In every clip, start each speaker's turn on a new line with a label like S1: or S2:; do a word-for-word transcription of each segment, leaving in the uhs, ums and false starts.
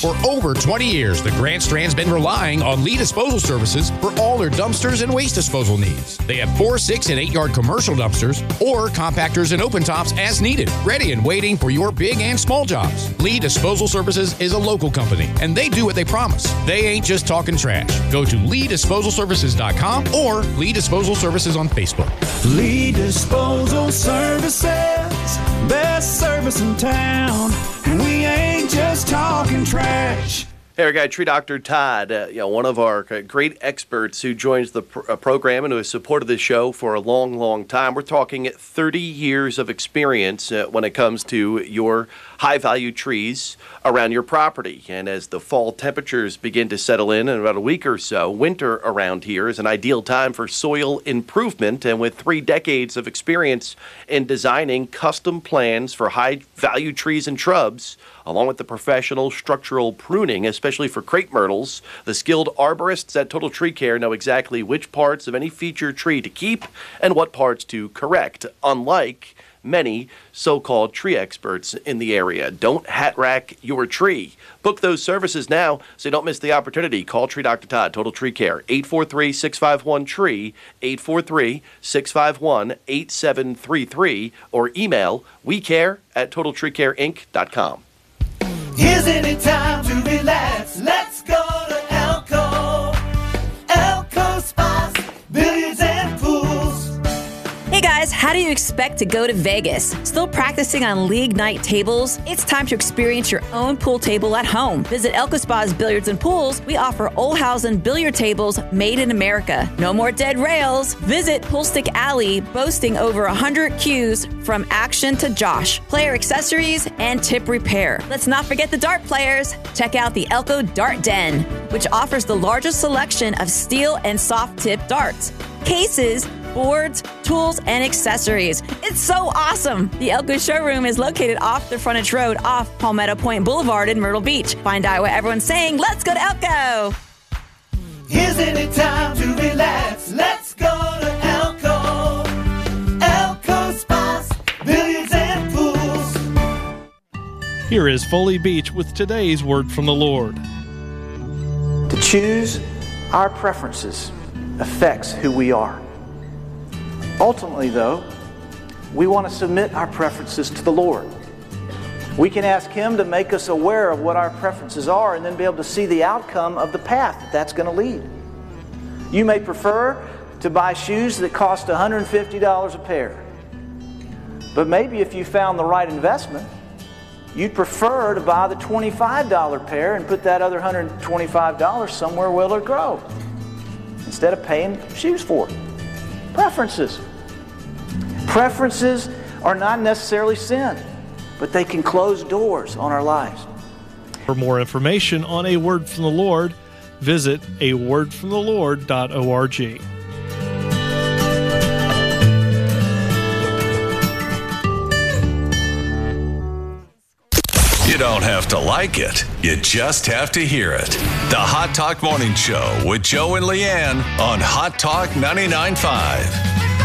S1: For over twenty years, the Grand Strand's been relying on Lee Disposal Services for all their dumpsters and waste disposal needs. They have four, six, and eight-yard commercial dumpsters or compactors and open tops as needed, ready and waiting for your big and small jobs. Lee Disposal Services is a local company, and they do what they promise. They ain't just talking trash. Go to lee disposal services dot com or Lee Disposal Services on Facebook.
S2: Lee Disposal Services, best service in town, and we ain't just talking trash.
S3: Hey, our guy, Tree Doctor Todd, uh, you know, one of our great experts who joins the pr- uh, program and who has supported this show for a long, long time. We're talking thirty years of experience uh, when it comes to your high-value trees around your property. And as the fall temperatures begin to settle in in about a week or so, winter around here is an ideal time for soil improvement. And with three decades of experience in designing custom plans for high-value trees and shrubs, along with the professional structural pruning, especially for crepe myrtles, the skilled arborists at Total Tree Care know exactly which parts of any featured tree to keep and what parts to correct, unlike many so-called tree experts in the area. Don't hat rack your tree. Book those services now so you don't miss the opportunity. Call Tree Doctor Todd, Total Tree Care, eight four three, six five one, T R E E, eight four three, six five one, eight seven three three, or email wecare at total tree care inc dot com.
S2: Isn't it time to relax? Let's go to Elko. Elko Spas, billiards and pools.
S4: Hey guys, how do you expect to go to Vegas? Still practicing on league night tables? It's time to experience your own pool table at home. Visit Elko Spas Billiards and Pools. We offer Olhausen billiard tables made in America. No more dead rails. Visit Poolstick Alley, boasting over one hundred cues from action to Josh, player accessories, and tip repair. Let's not forget the dart players. Check out the Elko Dart Den, which offers the largest selection of steel and soft tip darts, cases, boards, tools, and accessories. It's so awesome! The Elko showroom is located off the frontage road off Palmetto Point Boulevard in Myrtle Beach. Find out what everyone's saying. Let's go to Elko!
S2: Isn't it time to relax? Let's go to Elko. Elko Spas, billiards and pools.
S5: Here is Foley Beach with today's word from the Lord.
S6: To choose our preferences affects who we are. Ultimately, though, we want to submit our preferences to the Lord. We can ask Him to make us aware of what our preferences are and then be able to see the outcome of the path that that's going to lead. You may prefer to buy shoes that cost one hundred fifty dollars a pair. But maybe if you found the right investment, you'd prefer to buy the twenty-five dollars pair and put that other one hundred twenty-five dollars somewhere where it'll grow, instead of paying shoes for it. Preferences. Preferences are not necessarily sin, but they can close doors on our lives.
S5: For more information on A Word from the Lord, visit a word from the lord dot org.
S7: You don't have to like it. You just have to hear it. The Hot Talk Morning Show with Joe and Leanne on Hot Talk ninety-nine point five.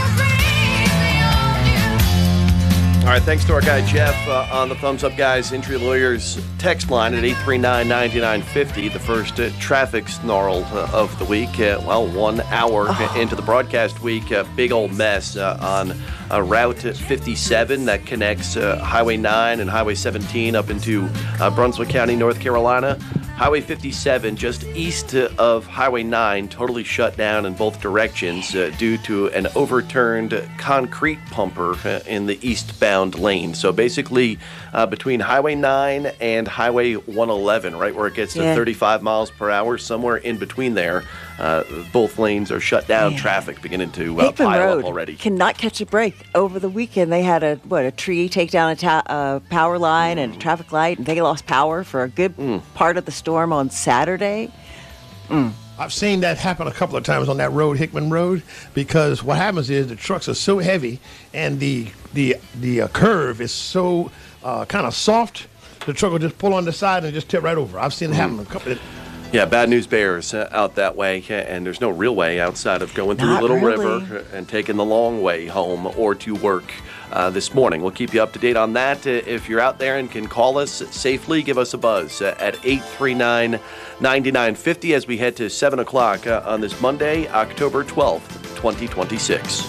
S3: All right, thanks to our guy Jeff uh, on the Thumbs Up Guys Injury Lawyers text line at eight three nine, nine nine five zero, the first uh, traffic snarl uh, of the week. Uh, well, one hour oh. into the broadcast week, a big old mess uh, on uh, Route fifty-seven that connects uh, Highway nine and Highway seventeen up into uh, Brunswick County, North Carolina. Highway fifty-seven, just east of Highway nine, totally shut down in both directions uh, due to an overturned concrete pumper uh, in the eastbound lane. So basically, uh, between Highway nine and Highway one eleven, right where it gets to yeah. thirty-five miles per hour, somewhere in between there, uh, both lanes are shut down. Yeah. Traffic beginning to uh, pile
S8: Road
S3: up already.
S8: Cannot catch a break. Over the weekend, they had a what a tree take down a ta- uh, power line mm. and a traffic light, and they lost power for a good mm. part of the storm on Saturday. Mm.
S9: I've seen that happen a couple of times on that road, Hickman Road, because what happens is the trucks are so heavy and the the the uh, curve is so uh, kind of soft, the truck will just pull on the side and just tip right over. I've seen it happen mm. a couple of
S3: Yeah, bad news bears uh, out that way, and there's no real way outside of going through
S8: Not
S3: Little
S8: really.
S3: River and taking the long way home or to work uh, this morning. We'll keep you up to date on that. Uh, if you're out there and can call us safely, give us a buzz uh, at eight three nine, nine nine five zero as we head to seven o'clock uh, on this Monday, October twelfth, twenty twenty-six.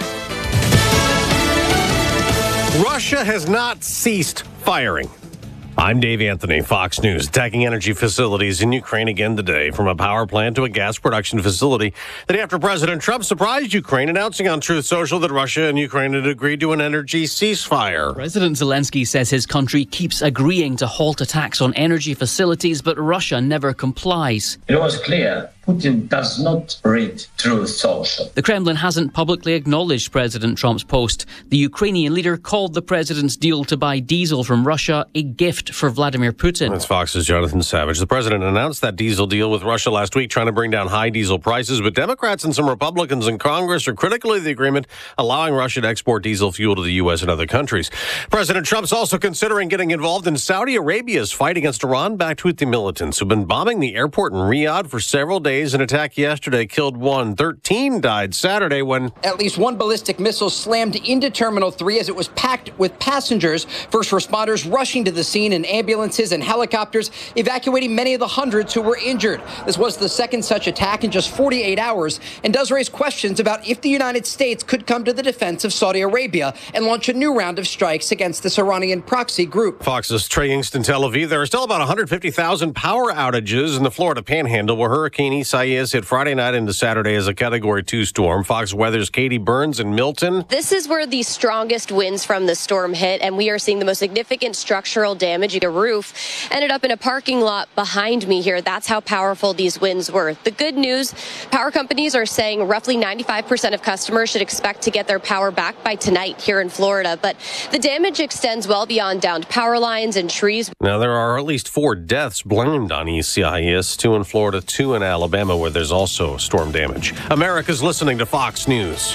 S10: Russia has not ceased firing. I'm Dave Anthony, Fox News. Attacking energy facilities in Ukraine again today, from a power plant to a gas production facility. The day after President Trump surprised Ukraine, announcing on Truth Social that Russia and Ukraine had agreed to an energy ceasefire.
S11: President Zelensky says his country keeps agreeing to halt attacks on energy facilities, but Russia never complies.
S12: It was clear Putin does not read Truth Social.
S11: The Kremlin hasn't publicly acknowledged President Trump's post. The Ukrainian leader called the president's deal to buy diesel from Russia a gift for Vladimir Putin.
S10: That's Fox's Jonathan Savage. The president announced that diesel deal with Russia last week, trying to bring down high diesel prices, but Democrats and some Republicans in Congress are critical of the agreement, allowing Russia to export diesel fuel to the U S and other countries. President Trump's also considering getting involved in Saudi Arabia's fight against Iran-backed Houthi militants who've been bombing the airport in Riyadh for several days. An attack yesterday killed one. thirteen died Saturday when
S13: at least one ballistic missile slammed into Terminal three as it was packed with passengers. First responders rushing to the scene in ambulances and helicopters, evacuating many of the hundreds who were injured. This was the second such attack in just forty-eight hours and does raise questions about if the United States could come to the defense of Saudi Arabia and launch a new round of strikes against this Iranian proxy group.
S10: Fox's Trey Yingst in Tel Aviv. There are still about one hundred fifty thousand power outages in the Florida Panhandle, where Hurricane Isaias hit Friday night into Saturday as a Category two storm. Fox Weather's Katie Burns in Milton.
S14: This is where the strongest winds from the storm hit, and we are seeing the most significant structural damage. A roof ended up in a parking lot behind me here. That's how powerful these winds were. The good news, power companies are saying roughly ninety-five percent of customers should expect to get their power back by tonight here in Florida. But the damage extends well beyond downed power lines and trees.
S10: Now, there are at least four deaths blamed on Isaias, two in Florida, two in Alabama, where there's also storm damage. America's listening to Fox News.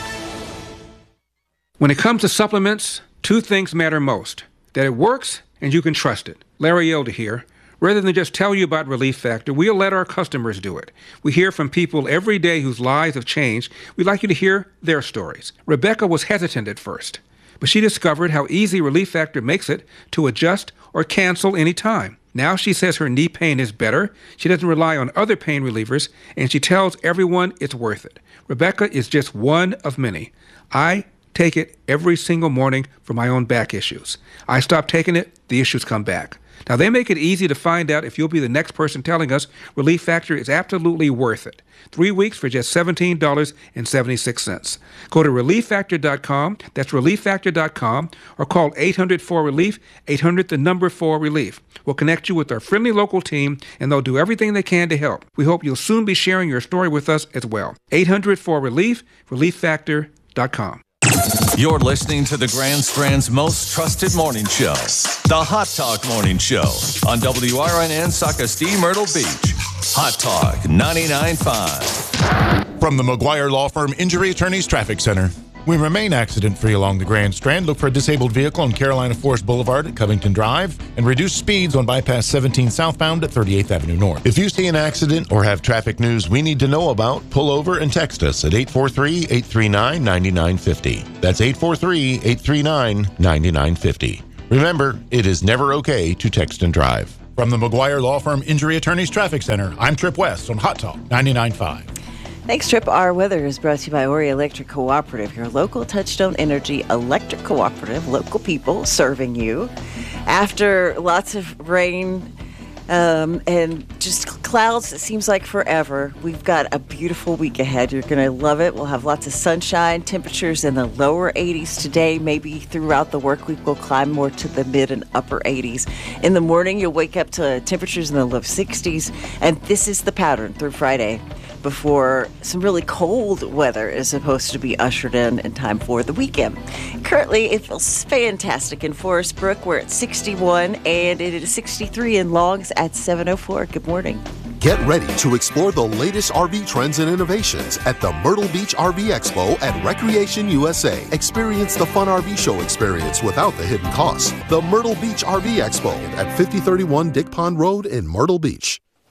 S15: When it comes to supplements, two things matter most: that it works and you can trust it. Larry Elder here. Rather than just tell you about Relief Factor, we'll let our customers do it. We hear from people every day whose lives have changed. We'd like you to hear their stories. Rebecca was hesitant at first, but she discovered how easy Relief Factor makes it to adjust or cancel any time. Now she says her knee pain is better, she doesn't rely on other pain relievers, and she tells everyone it's worth it. Rebecca is just one of many. I take it every single morning for my own back issues. I stop taking it, the issues come back. Now, they make it easy to find out if you'll be the next person telling us Relief Factor is absolutely worth it. Three weeks for just seventeen dollars and seventy-six cents. Go to relief factor dot com, that's relief factor dot com, or call eight hundred four relief, eight hundred the number four relief. We'll connect you with our friendly local team, and they'll do everything they can to help. We hope you'll soon be sharing your story with us as well. eight hundred four relief, relief factor dot com.
S7: You're listening to the Grand Strand's most trusted morning show, the Hot Talk Morning Show on W R N N Sac-Castille, Myrtle Beach. Hot Talk ninety-nine point five.
S16: From the McGuire Law Firm Injury Attorneys Traffic Center. We remain accident-free along the Grand Strand. Look for a disabled vehicle on Carolina Forest Boulevard at Covington Drive and reduce speeds on Bypass seventeen southbound at thirty-eighth Avenue North. If you see an accident or have traffic news we need to know about, pull over and text us at eight four three, eight three nine, nine nine five zero. That's eight four three, eight three nine, nine nine five zero. Remember, it is never okay to text and drive. From the McGuire Law Firm Injury Attorneys Traffic Center, I'm Trip West on Hot Talk ninety-nine point five.
S8: Thanks, Trip. Our weather is brought to you by Ori Electric Cooperative, your local Touchstone Energy electric cooperative, local people serving you. After lots of rain um, and just clouds, it seems like forever, we've got a beautiful week ahead. You're going to love it. We'll have lots of sunshine, temperatures in the lower eighties today. Maybe throughout the work week, we'll climb more to the mid and upper eighties. In the morning, you'll wake up to temperatures in the low sixties, and this is the pattern through Friday, before some really cold weather is supposed to be ushered in in time for the weekend. Currently, it feels fantastic in Forest Brook. We're at sixty-one, and it is sixty-three in Longs at seven oh four. Good morning.
S17: Get ready to explore the latest R V trends and innovations at the Myrtle Beach R V Expo at Recreation U S A. Experience the fun R V show experience without the hidden costs. The Myrtle Beach R V Expo at fifty thirty-one Dick Pond Road in Myrtle Beach.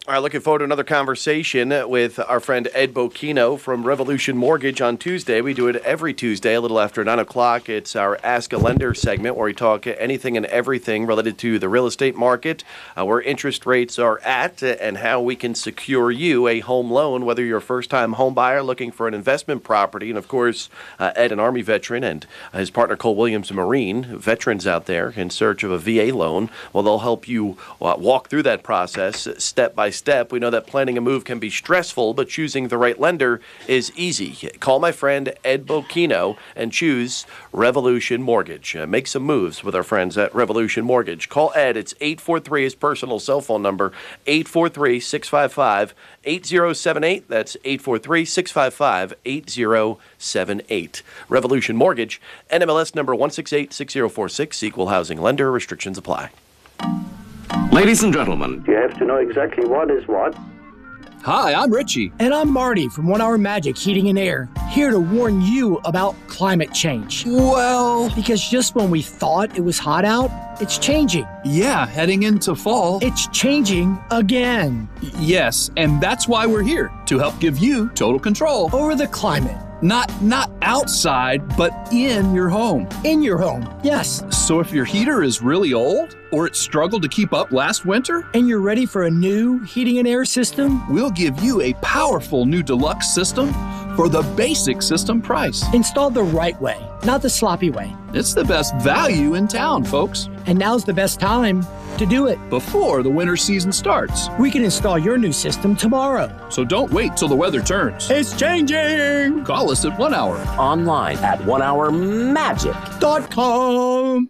S3: All right, looking forward to another conversation with our friend Ed Bocchino from Revolution Mortgage on Tuesday. We do it every Tuesday, a little after nine o'clock. It's our Ask a Lender segment where we talk anything and everything related to the real estate market, uh, where interest rates are at, and how we can secure you a home loan, whether you're a first-time home buyer looking for an investment property. And, of course, uh, Ed, an Army veteran, and his partner Cole Williams, a Marine, veterans out there in search of a V A loan. Well, they'll help you uh, walk through that process step by step. We know that planning a move can be stressful, but choosing the right lender is easy. Call my friend Ed Bocchino and choose Revolution Mortgage. Uh, make some moves with our friends at Revolution Mortgage. Call Ed. It's eight four three, his personal cell phone number, eight four three, six five five, eight zero seven eight. That's eight four three, six five five, eight zero seven eight. Revolution Mortgage, N M L S number one six eight six zero four six, equal housing lender. Restrictions apply.
S18: Ladies and gentlemen,
S19: you have to know exactly what is what.
S18: Hi, I'm Richie.
S20: And I'm Marty from One Hour Magic Heating and Air, here to warn you about climate change.
S18: Well,
S20: because just when we thought it was hot out, it's changing.
S18: Yeah, heading into fall.
S20: It's changing again.
S18: Y- yes, and that's why we're here, to help give you total control
S20: over the climate.
S18: Not not outside, but in your home.
S20: In your home, yes.
S18: So if your heater is really old, or it struggled to keep up last winter,
S20: and you're ready for a new heating and air system,
S18: we'll give you a powerful new deluxe system for the basic system price.
S20: Installed the right way, not the sloppy way.
S18: It's the best value in town, folks.
S20: And now's the best time to do it.
S18: Before the winter season starts.
S20: We can install your new system tomorrow.
S18: So don't wait till the weather turns.
S20: It's changing!
S18: Call us at One Hour.
S21: Online at one hour magic
S20: dot com.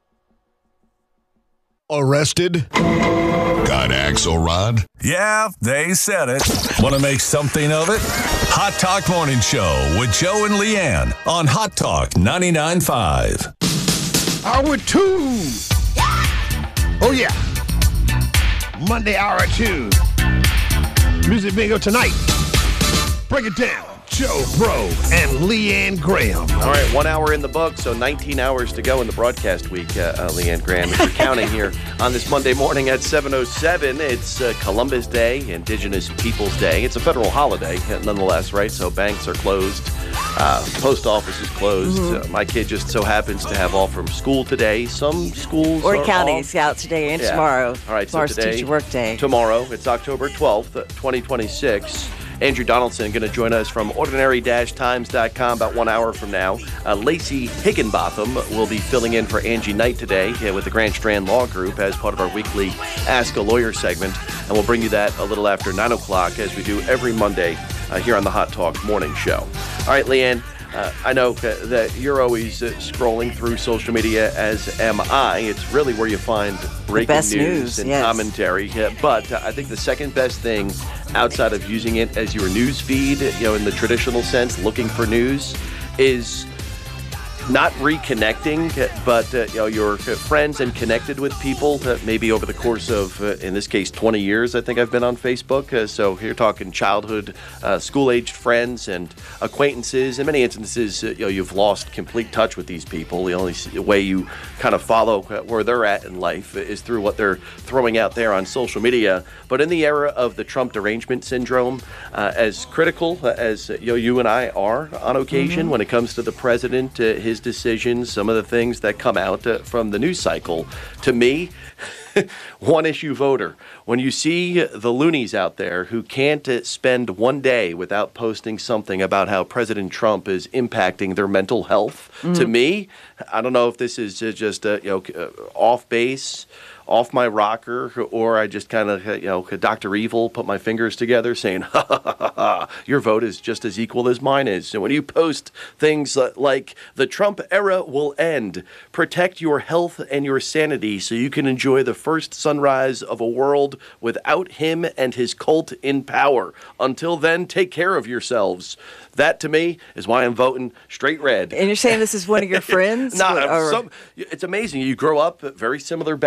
S22: Arrested? Got Axelrod?
S7: Yeah, they said it. Want to make something of it? Hot Talk Morning Show with Joe and Leanne on Hot Talk ninety-nine point five.
S9: Hour two. Oh, yeah. Monday, hour two. Music bingo tonight. Break it down. Joe Bro and Leanne Graham.
S3: All right, one hour in the book, so nineteen hours to go in the broadcast week, uh, uh, Leanne Graham. If you're counting here on this Monday morning at seven oh seven, it's uh, Columbus Day, Indigenous Peoples Day. It's a federal holiday, nonetheless, right? So banks are closed, uh, post office is closed. Mm-hmm. Uh, my kid just so happens to have off from school today. Some schools
S8: or
S3: are
S8: counties
S3: off.
S8: out today and
S3: yeah.
S8: tomorrow.
S3: All right,
S8: Tomorrow's
S3: so today,
S8: teacher work day.
S3: Tomorrow, it's October twelfth, twenty twenty-six. Andrew Donaldson going to join us from ordinary dash times dot com about one hour from now. Uh, Lacey Higginbotham will be filling in for Angie Knight today uh, with the Grand Strand Law Group as part of our weekly Ask a Lawyer segment. And we'll bring you that a little after nine o'clock as we do every Monday uh, here on the Hot Talk Morning Show. All right, Leanne. Uh, I know uh, that you're always uh, scrolling through social media, as am I. It's really where you find breaking news,
S8: news
S3: and
S8: yes.
S3: commentary. Yeah, but uh, I think the second best thing outside of using it as your news feed, you know, in the traditional sense, looking for news, is not reconnecting, but uh, you know, you're friends and connected with people uh, maybe over the course of, uh, in this case, twenty years, I think I've been on Facebook. Uh, so you're talking childhood, uh, school-aged friends and acquaintances. In many instances, uh, you know, you've lost complete touch with these people. The only way you kind of follow where they're at in life is through what they're throwing out there on social media. But in the era of the Trump derangement syndrome, uh, as critical as you know, you and I are on occasion mm-hmm. when it comes to the president, uh, his decisions, some of the things that come out uh, from the news cycle, to me, one issue voter. When you see the loonies out there who can't uh, spend one day without posting something about how President Trump is impacting their mental health, mm-hmm. to me, I don't know if this is uh, just uh, you know uh, off base, off my rocker, or I just kind of, you know, Doctor Evil put my fingers together saying, ha, ha, ha, ha, your vote is just as equal as mine is. And when you post things like, the Trump era will end, protect your health and your sanity so you can enjoy the first sunrise of a world without him and his cult in power. Until then, take care of yourselves. That, to me, is why I'm voting straight red.
S8: And you're saying this is one of your friends?
S3: no,
S8: or...
S3: some, it's amazing. You grow up, very similar backgrounds.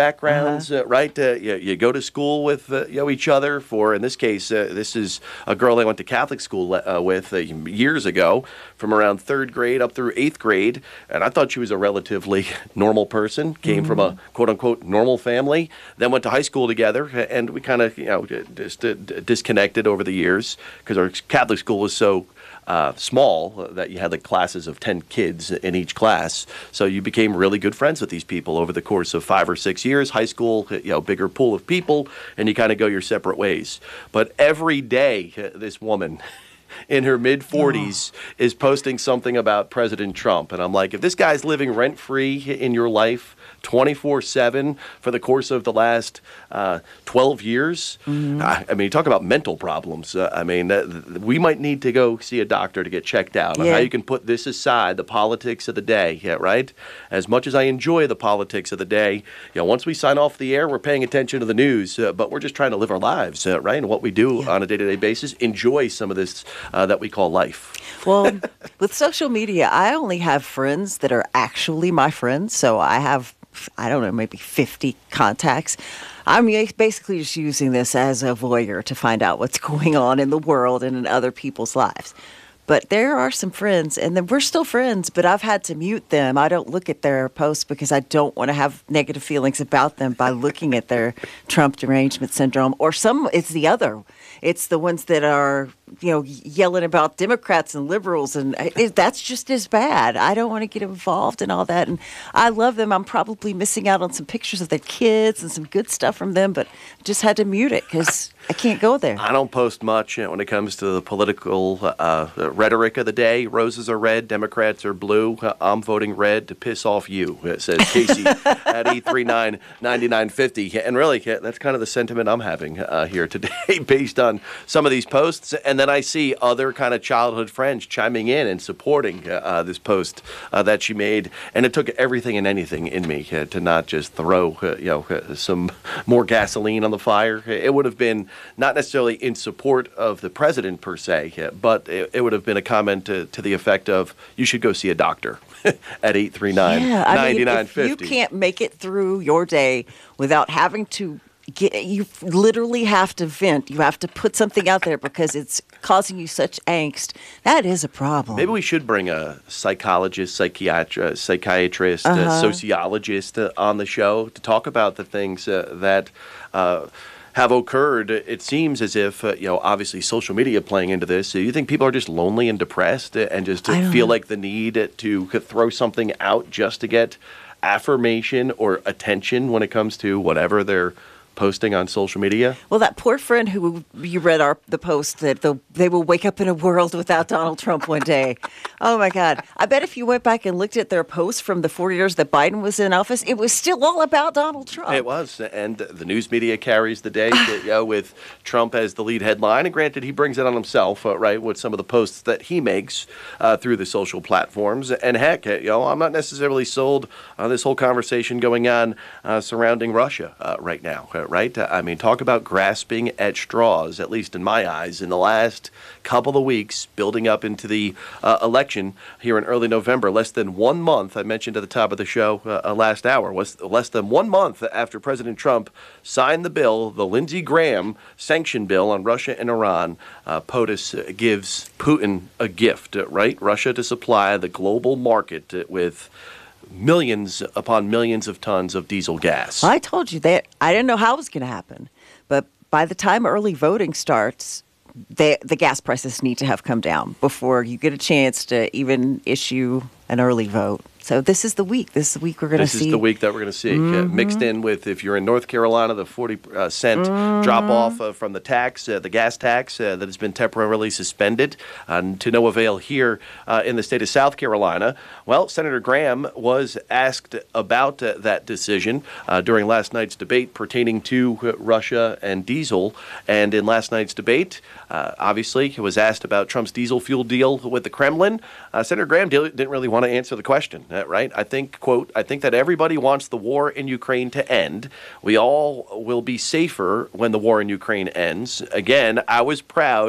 S3: friends, uh, right? Uh, you, you go to school with uh, you know each other. For in this case, uh, this is a girl I went to Catholic school uh, with uh, years ago, from around third grade up through eighth grade, and I thought she was a relatively normal person. Came mm-hmm. from a quote unquote normal family. Then went to high school together, and we kind of you know just uh, disconnected over the years because our Catholic school was so. Uh, small, uh, that you had like classes of ten kids in each class. So you became really good friends with these people over the course of five or six years. High school, you know, bigger pool of people, and you kind of go your separate ways. But every day, uh, this woman in her mid forties oh. is posting something about President Trump. And I'm like, if this guy's living rent-free in your life twenty-four seven for the course of the last uh, twelve years, mm-hmm. I, I mean, talk about mental problems. Uh, I mean, uh, we might need to go see a doctor to get checked out yeah. on how you can put this aside, the politics of the day, yeah, right? As much as I enjoy the politics of the day, you know, once we sign off the air, we're paying attention to the news, uh, but we're just trying to live our lives, uh, right? And what we do yeah. on a day-to-day basis, enjoy some of this uh, that we call life.
S8: Well, with social media, I only have friends that are actually my friends, so I have I don't know, maybe fifty contacts. I'm basically just using this as a voyeur to find out what's going on in the world and in other people's lives. But there are some friends, and then we're still friends, but I've had to mute them. I don't look at their posts because I don't want to have negative feelings about them by looking at their Trump derangement syndrome. Or some, it's the other. It's the ones that are, you know, yelling about Democrats and liberals, and it, that's just as bad. I don't want to get involved in all that, and I love them. I'm probably missing out on some pictures of their kids and some good stuff from them, but I just had to mute it because I can't go there.
S3: I don't post much when it comes to the political uh, rhetoric of the day. Roses are red, Democrats are blue. Uh, I'm voting red to piss off you, it says Casey at eight three nine, nine nine five zero. And really, that's kind of the sentiment I'm having uh, here today based on some of these posts. And then I see other kind of childhood friends chiming in and supporting uh, this post uh, that she made. And it took everything and anything in me uh, to not just throw uh, you know uh, some more gasoline on the fire. It would have been not necessarily in support of the president per se, uh, but it, it would have been a comment to, to the effect of, you should go see a doctor at eight three nine, nine nine five zero.
S8: If you can't make it through your day without having to get, you literally have to vent. You have to put something out there because it's causing you such angst. That is a problem.
S3: Maybe we should bring a psychologist, psychiatrist, psychiatrist, uh-huh. uh, sociologist uh, on the show to talk about the things uh, that uh, have occurred. It seems as if, uh, you know, obviously social media playing into this. Do you think people are just lonely and depressed and just feel know. like the need to throw something out just to get affirmation or attention when it comes to whatever they're posting on social media?
S8: Well, that poor friend who you read our the post that the, they will wake up in a world without Donald Trump one day. Oh my God! I bet if you went back and looked at their posts from the four years that Biden was in office, it was still all about Donald Trump.
S3: It was, and the news media carries the day, you know, with Trump as the lead headline. And granted, he brings it on himself, uh, right, with some of the posts that he makes uh, through the social platforms. And heck, you know, I'm not necessarily sold on this whole conversation going on uh, surrounding Russia uh, right now. Uh, Right? I mean, talk about grasping at straws, at least in my eyes, in the last couple of weeks building up into the uh, election here in early November. Less than one month, I mentioned at the top of the show uh, last hour, was less than one month after President Trump signed the bill, the Lindsey Graham sanction bill on Russia and Iran. Uh, POTUS gives Putin a gift, right? Russia to supply the global market with millions upon millions of tons of diesel gas.
S8: I told you that. I didn't know how it was going to happen. But by the time early voting starts, they, the gas prices need to have come down before you get a chance to even issue an early vote. So this is the week. This is the week we're going to see.
S3: This is the week that we're going to see. Mm-hmm. Uh, mixed in with, if you're in North Carolina, the forty cent mm-hmm. drop-off uh, from the tax, uh, the gas tax uh, that has been temporarily suspended uh, to no avail here uh, in the state of South Carolina. Well, Senator Graham was asked about uh, that decision uh, during last night's debate pertaining to uh, Russia and diesel. And in last night's debate, uh, obviously, he was asked about Trump's diesel fuel deal with the Kremlin. Uh, Senator Graham didn't really want to answer the question. Right? I think, quote, I think that everybody wants the war in Ukraine to end. We all will be safer when the war in Ukraine ends. Again, I was proud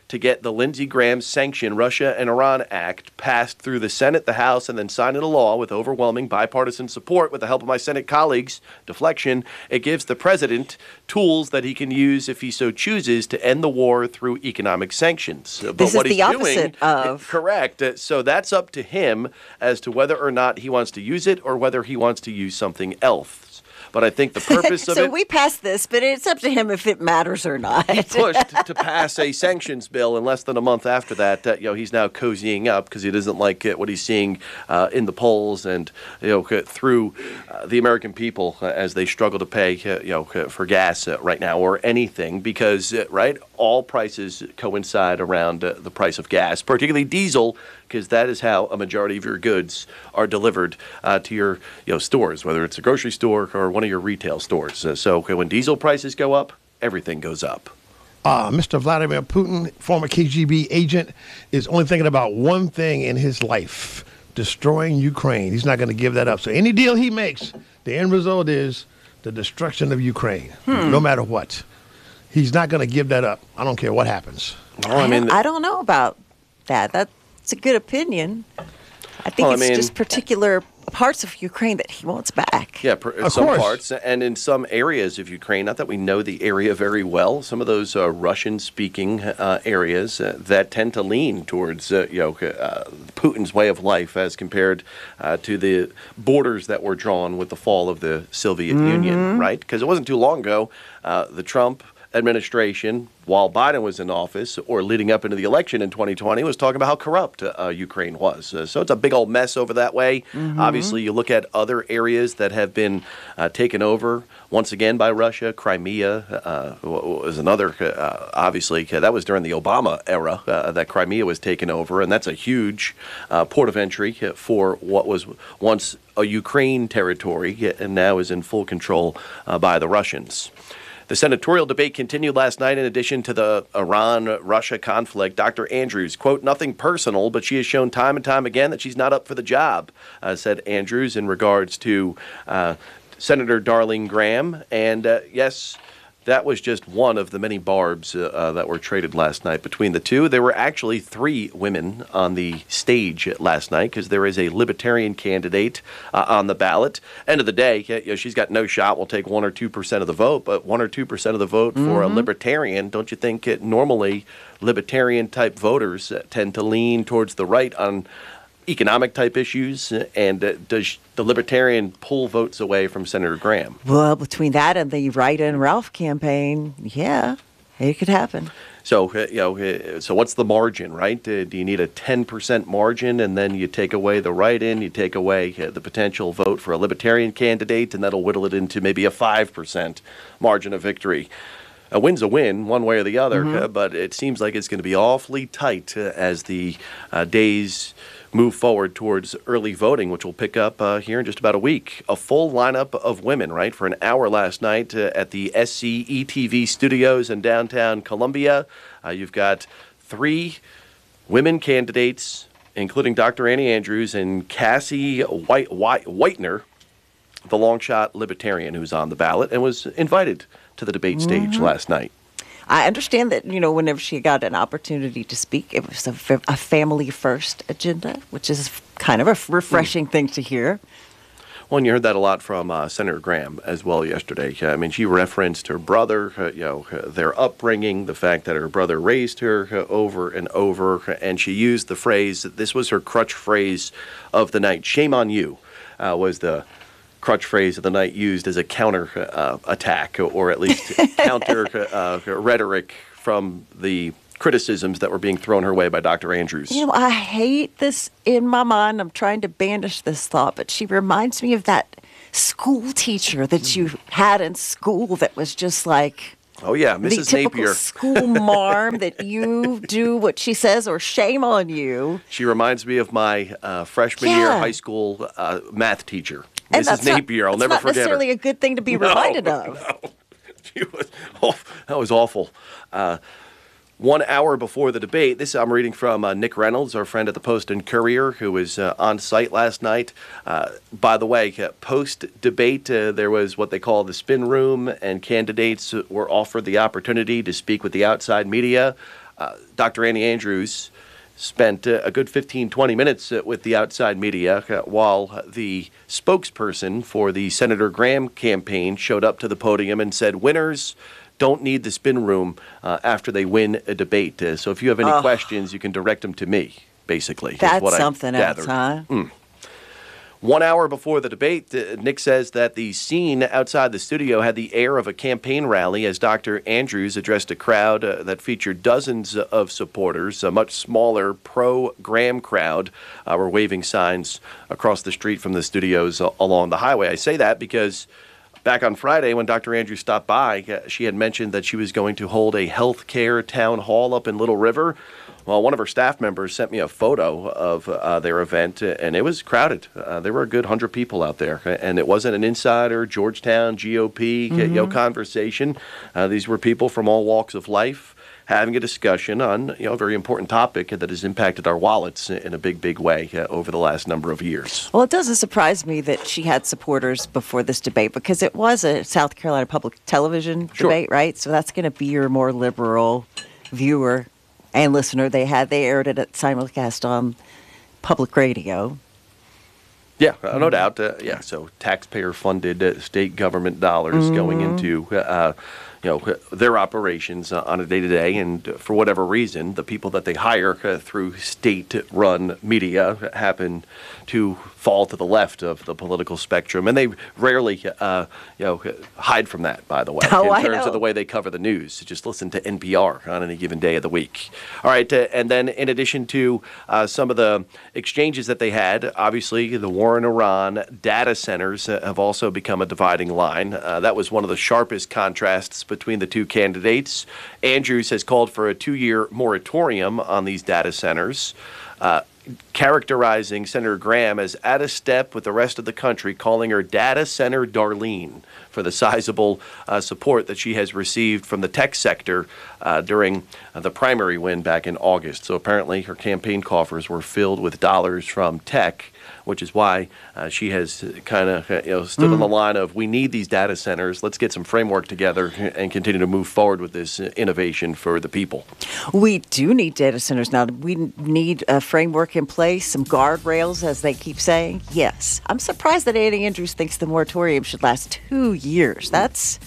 S3: to get the Lindsey Graham-sanctioned Russia and Iran Act passed through the Senate, the House, and then signed into law with overwhelming bipartisan support with the help of my Senate colleagues. Deflection. It gives the president tools that he can use if he so chooses to end the war through economic sanctions. But
S8: This
S3: what
S8: is
S3: he's
S8: the opposite
S3: doing,
S8: of.
S3: Correct. Uh, So that's up to him as to whether or not he wants to use it or whether he wants to use something else. But I think the purpose of
S8: so
S3: it...
S8: we passed this, but it's up to him if it matters or not.
S3: He pushed to pass a sanctions bill, and less than a month after that, uh, you know, he's now cozying up because he doesn't like uh, what he's seeing uh, in the polls and you know through uh, the American people uh, as they struggle to pay uh, you know for gas uh, right now or anything because uh, right all prices coincide around uh, the price of gas, particularly diesel, because that is how a majority of your goods are delivered uh, to your you know stores, whether it's a grocery store or one of your retail stores. Uh, so okay, when diesel prices go up, everything goes up.
S9: Uh, Mister Vladimir Putin, former K G B agent, is only thinking about one thing in his life, destroying Ukraine. He's not going to give that up. So any deal he makes, the end result is the destruction of Ukraine,
S8: Hmm.
S9: no matter what. He's not going to give that up. I don't care what happens.
S3: Well, I mean,
S8: I don't know about that. That's a good opinion. I think
S3: Well, I
S8: it's
S3: mean-
S8: just particular parts of Ukraine that he wants back.
S3: Yeah, per,
S9: Of
S3: some
S9: course.
S3: parts, and in some areas of Ukraine, not that we know the area very well, some of those uh, Russian-speaking uh, areas uh, that tend to lean towards uh, you know uh, Putin's way of life as compared uh, to the borders that were drawn with the fall of the Soviet Union, right? Because it wasn't too long ago, uh, the Trump administration, while Biden was in office or leading up into the election in twenty twenty, was talking about how corrupt uh, Ukraine was. Uh, so it's a big old mess over that way. Obviously, you look at other areas that have been uh, taken over once again by Russia. Crimea uh, was another, uh, obviously, uh, that was during the Obama era uh, that Crimea was taken over, and that's a huge uh, port of entry for what was once a Ukraine territory and now is in full control uh, by the Russians. The senatorial debate continued last night in addition to the Iran-Russia conflict. Doctor Andrews, quote, nothing personal, but she has shown time and time again that she's not up for the job, uh, said Andrews in regards to uh, Senator Darlene Graham. And uh, yes, that was just one of the many barbs uh, uh, that were traded last night between the two. There were actually three women on the stage last night because there is a libertarian candidate uh, on the ballot. End of the day, you know, she's got no shot. We'll take one or two percent of the vote, but one or two percent of the vote for a
S8: Mhm.
S3: libertarian. Don't you think it, normally libertarian type voters uh, tend to lean towards the right on economic type issues? And uh, does the libertarian pull votes away from Senator Graham?
S8: Well, between that and the Wright and Ralph campaign, yeah, it could happen.
S3: So, uh, you know, uh, so what's the margin, right? Uh, do you need a ten percent margin and then you take away the write-in, you take away uh, the potential vote for a libertarian candidate, and that'll whittle it into maybe a five percent margin of victory? A win's a win, one way or the other,
S8: Mhm.
S3: uh, but it seems like it's going to be awfully tight uh, as the uh, days move forward towards early voting, which will pick up uh, here in just about a week. A full lineup of women, right, for an hour last night uh, at the S C E T V studios in downtown Columbia. Uh, you've got three women candidates, including Doctor Annie Andrews and Cassie White, White, Whitener, the long shot libertarian who's on the ballot and was invited to the debate stage
S8: Mhm.
S3: last night.
S8: I understand that, you know, whenever she got an opportunity to speak, it was a, f- a family first agenda, which is kind of a f- refreshing thing to hear.
S3: Well, and you heard that a lot from uh, Senator Graham as well yesterday. I mean, she referenced her brother, uh, you know, uh, their upbringing, the fact that her brother raised her uh, over and over, and she used the phrase, this was her crutch phrase of the night, shame on you, uh, was the crutch phrase of the night used as a counter uh, attack, or at least counter uh, rhetoric from the criticisms that were being thrown her way by Doctor Andrews.
S8: You know, I hate this in my mind. I'm trying to banish this thought, but she reminds me of that school teacher that you had in school that was just like,
S3: Oh, yeah,
S8: the
S3: Missus
S8: typical
S3: Napier.
S8: school marm that you do what she says or shame on you.
S3: She reminds me of my uh, freshman year
S8: Yeah.
S3: high school uh, math teacher,
S8: And
S3: Missus
S8: that's not-
S3: Napier. I'll
S8: that's
S3: never
S8: not
S3: forget her.
S8: necessarily a good thing to be
S3: No,
S8: reminded of.
S3: She was, oh, that was awful. Uh, one hour before the debate, this I'm reading from uh, Nick Reynolds, our friend at the Post and Courier, who was uh, on site last night. Uh, by the way, uh, post-debate, uh, there was what they call the spin room, and candidates were offered the opportunity to speak with the outside media. Uh, Doctor Annie Andrews spent uh, a good fifteen, twenty minutes uh, with the outside media uh, while the spokesperson for the Senator Graham campaign showed up to the podium and said, winners don't need the spin room uh, after they win a debate. Uh, so if you have any
S8: oh.
S3: questions, you can direct them to me, basically.
S8: That's
S3: what
S8: something
S3: I
S8: else, huh?
S3: Mm. One hour before the debate, uh, Nick says that the scene outside the studio had the air of a campaign rally as Doctor Andrews addressed a crowd uh, that featured dozens of supporters. A much smaller pro-Graham crowd uh, were waving signs across the street from the studios uh, along the highway. I say that because back on Friday when Doctor Andrews stopped by, uh, she had mentioned that she was going to hold a health care town hall up in Little River. Well, one of her staff members sent me a photo of uh, their event, and it was crowded. Uh, there were a good hundred people out there, and it wasn't an insider Georgetown G O P mm-hmm. you know, conversation. Uh, these were people from all walks of life having a discussion on you know a very important topic that has impacted our wallets in a big, big way uh, over the last number of years.
S8: Well, it doesn't surprise me that she had supporters before this debate because it was a South Carolina public television
S3: Sure.
S8: debate, right? So that's going to be your more liberal viewer and listener. They had they aired it at simulcast on public radio.
S3: Yeah, uh, no doubt. Uh, yeah, so taxpayer-funded uh, state government dollars
S8: Mm-hmm.
S3: going into uh, you know their operations uh, on a day-to-day, and uh, for whatever reason, the people that they hire uh, through state-run media happen to fall to the left of the political spectrum, and they rarely uh, you know hide from that. By the way,
S8: Oh,
S3: in
S8: I
S3: terms
S8: know.
S3: of the way they cover the news, just listen to N P R on any given day of the week. All right, uh, and then in addition to uh, some of the exchanges that they had, obviously the war in Iran, data centers uh, have also become a dividing line. Uh, that was one of the sharpest contrasts between the two candidates. Andrews has called for a two-year moratorium on these data centers, uh, characterizing Senator Graham as out of step with the rest of the country, calling her data center Darlene for the sizable uh, support that she has received from the tech sector uh, during uh, the primary win back in August. So apparently her campaign coffers were filled with dollars from tech, which is why uh, she has kind of you know stood mm. on the line of, we need these data centers. Let's get some framework together and continue to move forward with this innovation for the people.
S8: We do need data centers now. We need a framework in place, some guardrails, as they keep saying. Yes. I'm surprised that Annie Andrews thinks the moratorium should last two years. That's...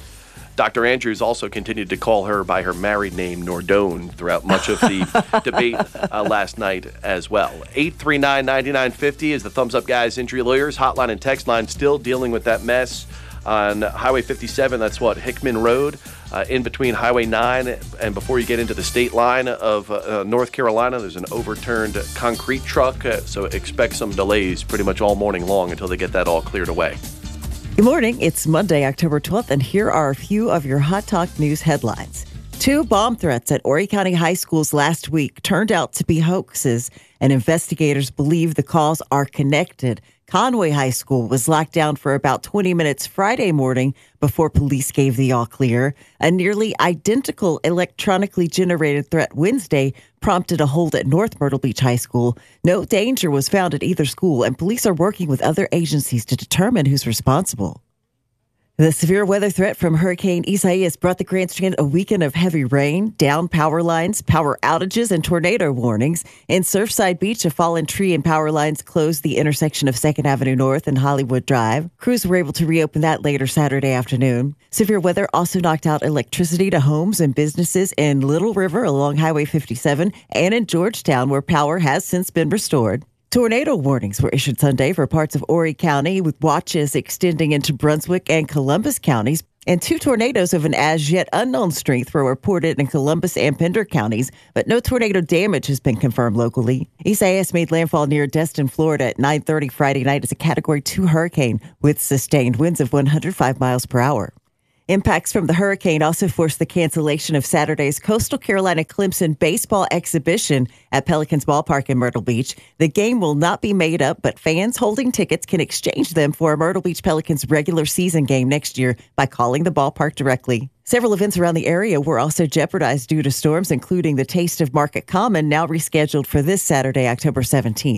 S3: Doctor Andrews also continued to call her by her married name, Nordone, throughout much of the debate uh, last night as well. eight three nine, nine nine five zero is the Thumbs Up Guys Injury Lawyers hotline and text line, still dealing with that mess on Highway fifty-seven. That's what, Hickman Road, uh, in between Highway nine and before you get into the state line of uh, North Carolina. There's an overturned concrete truck, uh, so expect some delays pretty much all morning long until they get that all cleared away.
S8: Good morning. It's Monday, October twelfth, and here are a few of your Hot Talk News headlines. Two bomb threats at Horry County high schools last week turned out to be hoaxes, and investigators believe the calls are connected. Conway High School was locked down for about twenty minutes Friday morning before police gave the all clear. A nearly identical electronically generated threat Wednesday prompted a hold at North Myrtle Beach High School. No danger was found at either school, and police are working with other agencies to determine who's responsible. The severe weather threat from Hurricane Isaias brought the Grand Strand a weekend of heavy rain, downed power lines, power outages, and tornado warnings. In Surfside Beach, a fallen tree and power lines closed the intersection of second Avenue North and Hollywood Drive. Crews were able to reopen that later Saturday afternoon. Severe weather also knocked out electricity to homes and businesses in Little River along Highway fifty-seven and in Georgetown, where power has since been restored. Tornado warnings were issued Sunday for parts of Horry County, with watches extending into Brunswick and Columbus counties. And two tornadoes of an as-yet unknown strength were reported in Columbus and Pender counties, but no tornado damage has been confirmed locally. Isaias made landfall near Destin, Florida at nine thirty Friday night as a Category two hurricane with sustained winds of one hundred five miles per hour. Impacts from the hurricane also forced the cancellation of Saturday's Coastal Carolina Clemson baseball exhibition at Pelicans Ballpark in Myrtle Beach. The game will not be made up, but fans holding tickets can exchange them for a Myrtle Beach Pelicans regular season game next year by calling the ballpark directly. Several events around the area were also jeopardized due to storms, including the Taste of Market Common, now rescheduled for this Saturday, October seventeenth.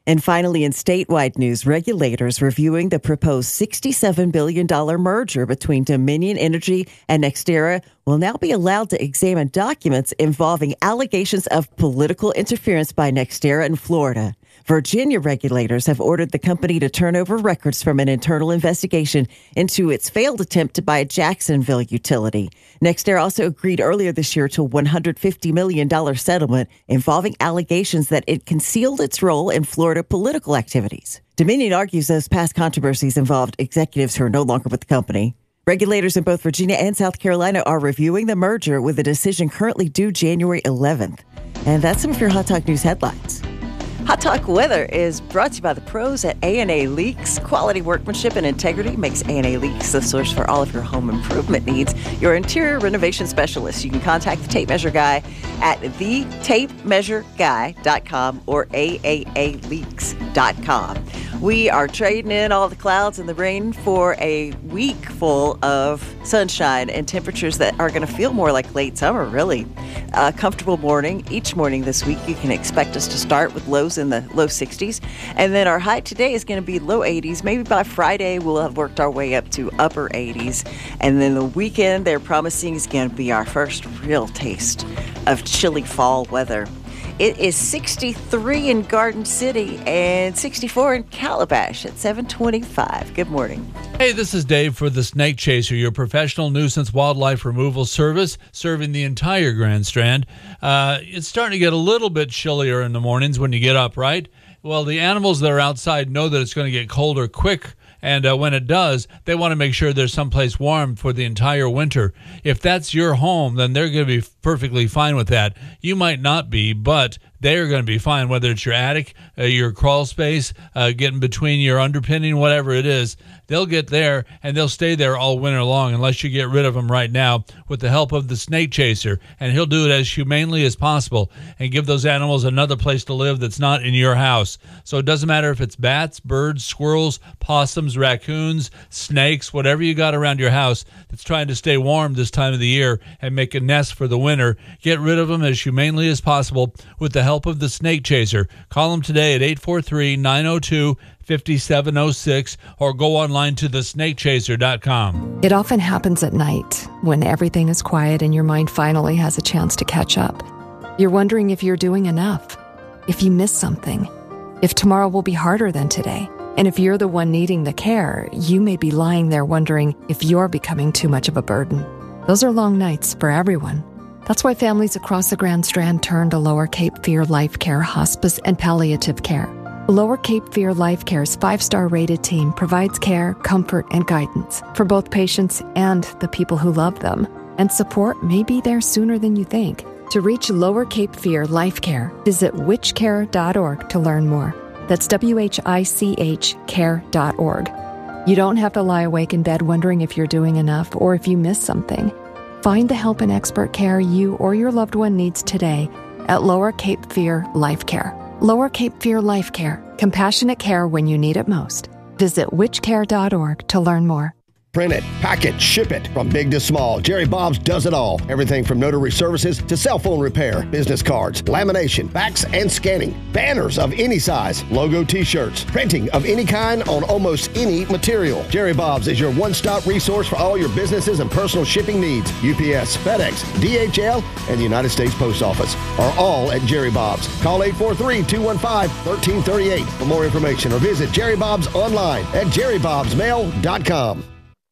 S8: And finally, in statewide news, regulators reviewing the proposed sixty-seven billion dollars merger between Dominion Energy and NextEra will now be allowed to examine documents involving allegations of political interference by NextEra in Florida. Virginia regulators have ordered the company to turn over records from an internal investigation into its failed attempt to buy a Jacksonville utility. NextEra also agreed earlier this year to a one hundred fifty million dollars settlement involving allegations that it concealed its role in Florida political activities. Dominion argues those past controversies involved executives who are no longer with the company. Regulators in both Virginia and South Carolina are reviewing the merger with a decision currently due January eleventh. And that's some of your Hot Talk News headlines. Hot Talk Weather is brought to you by the pros at A and A Leaks. Quality workmanship and integrity makes A and A Leaks the source for all of your home improvement needs. Your interior renovation specialist. You can contact the Tape Measure Guy at the tape measure guy dot com or A A A leaks dot com. We are trading in all the clouds and the rain for a week full of sunshine and temperatures that are going to feel more like late summer, really. A comfortable morning. Each morning this week, you can expect us to start with lows in the low sixties. And then our high today is going to be low eighties. Maybe by Friday, we'll have worked our way up to upper eighties. And then the weekend, they're promising, is going to be our first real taste of chilly fall weather. It is sixty-three in Garden City and sixty-four in Calabash at seven twenty-five. Good morning.
S1: Hey, this is Dave for the Snake Chaser, your professional nuisance wildlife removal service serving the entire Grand Strand. Uh, it's starting to get a little bit chillier in the mornings when you get up, right? Well, the animals that are outside know that it's going to get colder quick. And uh, when it does, they want to make sure there's someplace warm for the entire winter. If that's your home, then they're going to be perfectly fine with that. You might not be, but they're going to be fine, whether it's your attic, uh, your crawl space, uh, getting between your underpinning, whatever it is. They'll get there, and they'll stay there all winter long unless you get rid of them right now with the help of the Snake Chaser. And he'll do it as humanely as possible and give those animals another place to live that's not in your house. So it doesn't matter if it's bats, birds, squirrels, possums, raccoons, snakes, whatever you got around your house that's trying to stay warm this time of the year and make a nest for the winter. Get rid of them as humanely as possible with the help of the Snake Chaser. Call them today at eight four three, nine oh two, five seven oh six or go online to the snake chaser dot com.
S4: It often happens at night when everything is quiet and your mind finally has a chance to catch up. You're wondering if you're doing enough, if you miss something, if tomorrow will be harder than today. And if you're the one needing the care, you may be lying there wondering if you're becoming too much of a burden. Those are long nights for everyone. That's why families across the Grand Strand turn to Lower Cape Fear Life Care Hospice and Palliative Care. Lower Cape Fear Life Care's five-star rated team provides care, comfort, and guidance for both patients and the people who love them. And support may be there sooner than you think. To reach Lower Cape Fear Life Care, visit wich care dot org to learn more. That's W H I C H care dot org. You don't have to lie awake in bed wondering if you're doing enough or if you missed something. Find the help and expert care you or your loved one needs today at Lower Cape Fear Life Care. Lower Cape Fear Life Care. Compassionate care when you need it most. Visit wich care dot org to learn more.
S23: Print it, pack it, ship it. From big to small, Jerry Bob's does it all. Everything from notary services to cell phone repair, business cards, lamination, fax and scanning, banners of any size, logo t-shirts, printing of any kind on almost any material. Jerry Bob's is your one-stop resource for all your businesses and personal shipping needs. U P S, FedEx, D H L, and the United States Post Office are all at Jerry Bob's. Call eight four three, two one five, one three three eight for more information or visit Jerry Bob's online at jerry bobs mail dot com.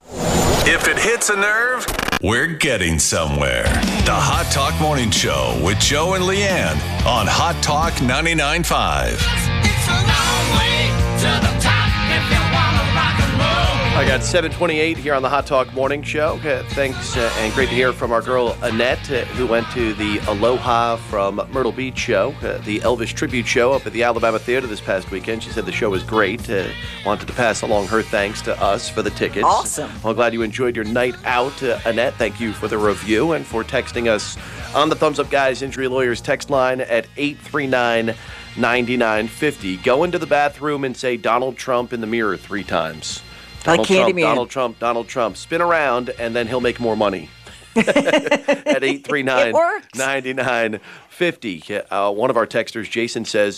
S7: If it hits a nerve, we're getting somewhere. The Hot Talk Morning Show with Joe and Leanne on Hot Talk ninety-nine point five.
S2: It's a long way to the top if you want to rock and roll.
S3: I got seven twenty-eight here on the Hot Talk Morning Show. Uh, thanks, uh, and great to hear from our girl Annette, uh, who went to the Aloha from Myrtle Beach show, uh, the Elvis tribute show up at the Alabama Theater this past weekend. She said the show was great. Uh, wanted to pass along her thanks to us for the tickets.
S8: Awesome.
S3: Well, glad you enjoyed your night out, uh, Annette. Thank you for the review and for texting us on the Thumbs Up Guys Injury Lawyers text line at eight three nine, nine nine five zero. Go into the bathroom and say Donald Trump in the mirror three times. Donald Trump, Donald Trump, Donald Trump. Spin around, and then he'll make more money. At eight three nine, nine nine five zero. Uh, one of our texters, Jason, says,